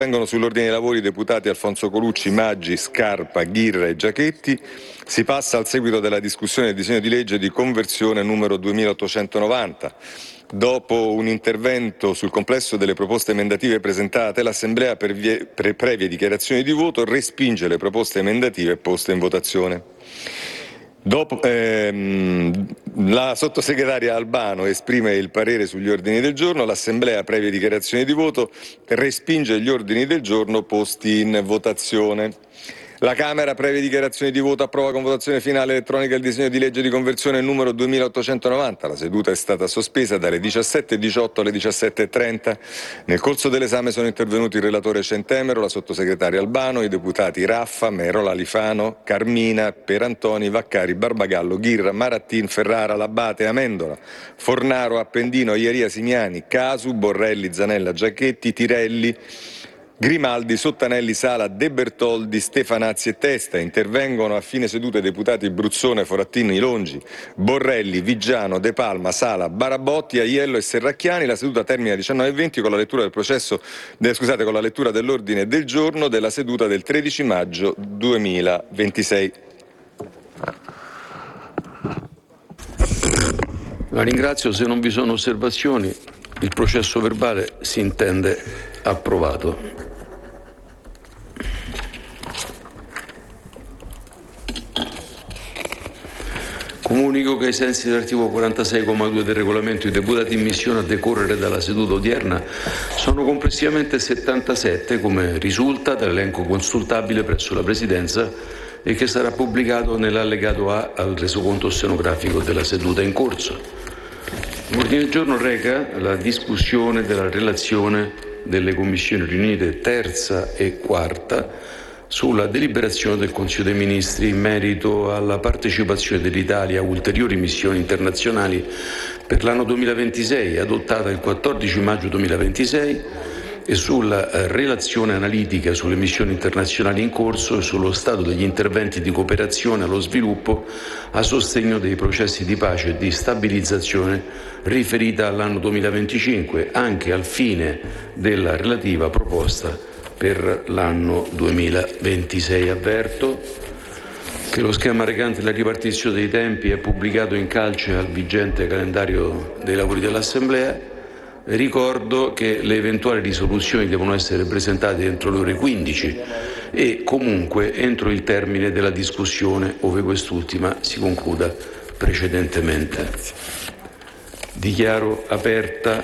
Vengono sull'ordine dei lavori i deputati Alfonso Colucci, Maggi, Scarpa, Ghirra e Giachetti. Si passa al seguito della discussione del disegno di legge di conversione numero 2890. Dopo un intervento sul complesso delle proposte emendative presentate, l'Assemblea, per previe dichiarazioni di voto, respinge le proposte emendative poste in votazione. La sottosegretaria Albano esprime il parere sugli ordini del giorno. L'Assemblea, previe dichiarazioni di voto, respinge gli ordini del giorno posti in votazione. La Camera, previe dichiarazioni di voto, approva con votazione finale elettronica il disegno di legge di conversione numero 2890. La seduta è stata sospesa dalle 17:18 alle 17:30. Nel corso dell'esame sono intervenuti il relatore Centemero, la sottosegretaria Albano, i deputati Raffa, Merola, Alifano, Carmina, Pierantoni, Vaccari, Barbagallo, Ghirra, Marattin, Ferrara, Labate, Amendola, Fornaro, Appendino, Iaria, Simiani, Casu, Borrelli, Zanella, Giachetti, Tirelli, Grimaldi, Sottanelli, Sala, De Bertoldi, Stefanazzi e Testa. Intervengono a fine seduta i deputati Bruzzone, Forattini, Longi, Borrelli, Vigiano, De Palma, Sala, Barabotti, Aiello e Serracchiani. La seduta termina alle 19:20 con la lettura con la lettura dell'ordine del giorno della seduta del 13 maggio 2026. La ringrazio. Se non vi sono osservazioni, il processo verbale si intende approvato. Comunico che ai sensi dell'articolo 46,2 del regolamento i deputati in missione a decorrere dalla seduta odierna sono complessivamente 77, come risulta dall'elenco consultabile presso la Presidenza e che sarà pubblicato nell'allegato A al resoconto stenografico della seduta in corso. L'ordine del giorno reca la discussione della relazione delle Commissioni riunite terza e quarta sulla deliberazione del Consiglio dei Ministri in merito alla partecipazione dell'Italia a ulteriori missioni internazionali per l'anno 2026, adottata il 14 maggio 2026, e sulla relazione analitica sulle missioni internazionali in corso e sullo stato degli interventi di cooperazione allo sviluppo a sostegno dei processi di pace e di stabilizzazione riferita all'anno 2025, anche al fine della relativa proposta per l'anno 2026. Avverto che lo schema recante la ripartizione dei tempi è pubblicato in calce al vigente calendario dei lavori dell'Assemblea. Ricordo che le eventuali risoluzioni devono essere presentate entro le ore 15 e comunque entro il termine della discussione, ove quest'ultima si concluda precedentemente. Dichiaro aperta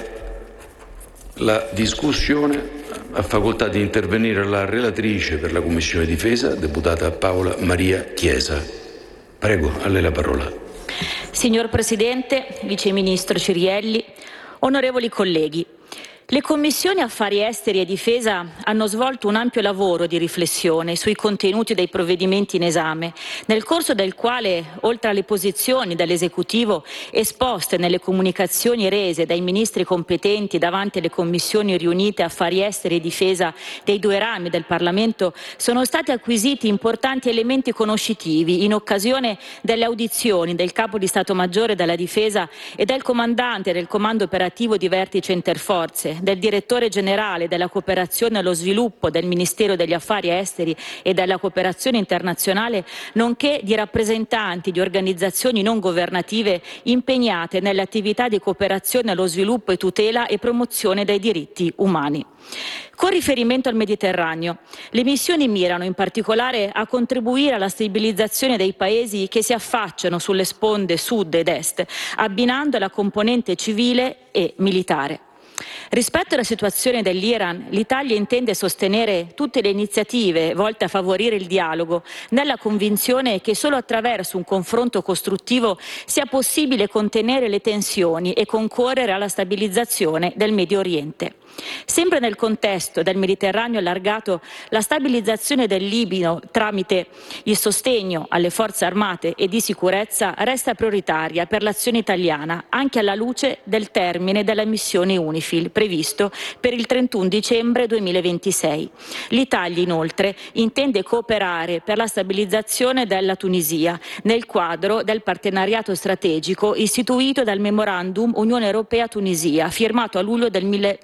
la discussione. Ha facoltà di intervenire la relatrice per la Commissione Difesa, deputata Paola Maria Chiesa. Prego, a lei la parola. Signor Presidente, Vice Ministro Cirielli, onorevoli colleghi, le Commissioni Affari Esteri e Difesa hanno svolto un ampio lavoro di riflessione sui contenuti dei provvedimenti in esame, nel corso del quale, oltre alle posizioni dell'Esecutivo esposte nelle comunicazioni rese dai ministri competenti davanti alle Commissioni riunite Affari Esteri e Difesa dei due rami del Parlamento, sono stati acquisiti importanti elementi conoscitivi in occasione delle audizioni del Capo di Stato Maggiore della Difesa e del Comandante del Comando Operativo di Vertice Interforze, del Direttore Generale della Cooperazione allo Sviluppo del Ministero degli Affari Esteri e della Cooperazione Internazionale, nonché di rappresentanti di organizzazioni non governative impegnate nelle attività di cooperazione allo sviluppo e tutela e promozione dei diritti umani. Con riferimento al Mediterraneo, le missioni mirano in particolare a contribuire alla stabilizzazione dei paesi che si affacciano sulle sponde sud ed est, abbinando la componente civile e militare. Rispetto alla situazione dell'Iran, l'Italia intende sostenere tutte le iniziative volte a favorire il dialogo, nella convinzione che solo attraverso un confronto costruttivo sia possibile contenere le tensioni e concorrere alla stabilizzazione del Medio Oriente. Sempre nel contesto del Mediterraneo allargato, la stabilizzazione del Libano tramite il sostegno alle forze armate e di sicurezza resta prioritaria per l'azione italiana, anche alla luce del termine della missione UNIFIL previsto per il 31 dicembre 2026. L'Italia inoltre intende cooperare per la stabilizzazione della Tunisia nel quadro del partenariato strategico istituito dal Memorandum Unione Europea-Tunisia firmato a luglio del 2025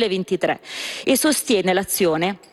2023 e sostiene l'azione